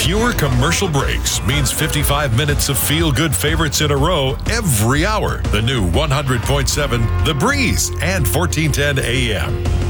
Fewer commercial breaks means 55 minutes of feel-good favorites in a row every hour. The new 100.7 The Breeze and 1410 AM.